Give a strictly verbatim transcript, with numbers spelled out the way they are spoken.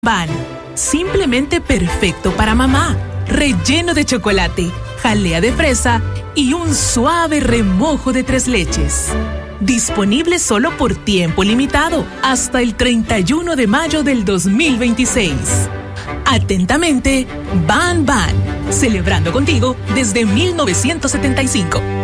Van, simplemente perfecto para mamá. Relleno de chocolate, jalea de fresa y un suave remojo de tres leches. Disponible solo por tiempo limitado, hasta el treinta y uno de mayo del dos mil veintiséis. Atentamente, Van Van, celebrando contigo desde mil novecientos setenta y cinco.